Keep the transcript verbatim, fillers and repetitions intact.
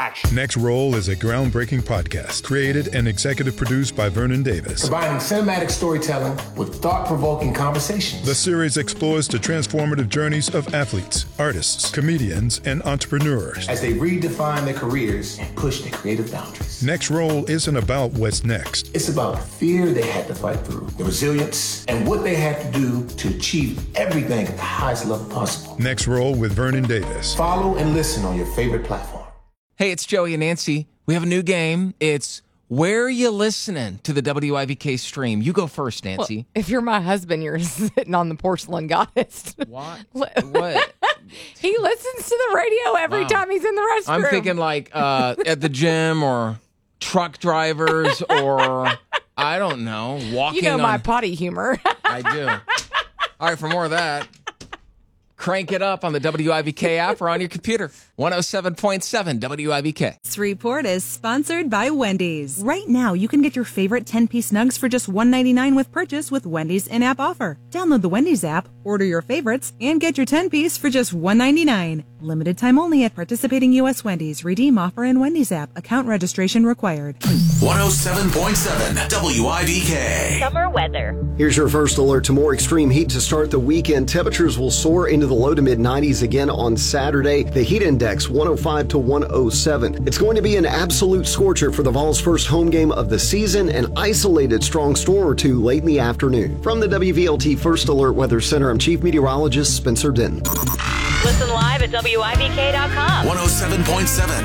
action. Next Roll is a groundbreaking podcast created and executive produced by Vernon Davis. Combining cinematic storytelling with thought-provoking conversations. The series explores the transformative journeys of athletes, artists, comedians, and entrepreneurs as they redefine their careers and push their creative boundaries. Next Roll isn't about what's next. It's about the fear they had to fight through, the resilience, and what they had to do to achieve everything at the highest level possible. Next Roll with Vernon Davis. Follow and listen on your favorite platform. Hey, it's Joey and Nancy. We have a new game. It's Where Are You Listening to the W I V K stream? You go first, Nancy. Well, if you're my husband, you're sitting on the porcelain goddess. What? What? He listens to the radio every Wow. time he's in the restroom. I'm thinking like uh, at the gym or truck drivers or, I don't know, walking You know my on... potty humor. I do. All right, for more of that, crank it up on the W I V K app or on your computer. one oh seven point seven W I V K. This report is sponsored by Wendy's. Right now, you can get your favorite ten-piece nugs for just one ninety-nine with purchase with Wendy's in-app offer. Download the Wendy's app, order your favorites, and get your ten-piece for just one ninety-nine. Limited time only at participating U S Wendy's. Redeem offer in Wendy's app. Account registration required. one oh seven point seven W I V K. Summer weather. Here's your first alert to more extreme heat to start the weekend. Temperatures will soar into the low to mid nineties again on Saturday. The heat index one oh five to one oh seven. It's going to be an absolute scorcher for the Vols' first home game of the season, an isolated strong storm or two late in the afternoon. From the W V L T First Alert Weather Center, I'm Chief Meteorologist Spencer Denton. Listen live at W I V K dot com. one oh seven point seven